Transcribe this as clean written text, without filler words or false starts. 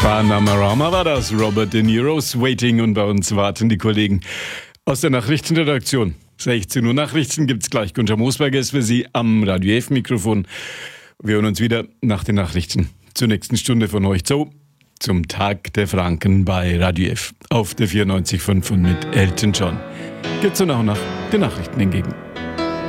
Panorama war das, Robert De Niro's Waiting, und bei uns warten die Kollegen aus der Nachrichtenredaktion. 16 Uhr Nachrichten gibt's gleich. Gunther Moosberger ist für Sie am Radio F Mikrofon. Wir hören uns wieder nach den Nachrichten zur nächsten Stunde von euch zum Tag der Franken bei Radio F auf der 94.5 und mit Elton John. Gibt's dann auch nach den Nachrichten hingegen.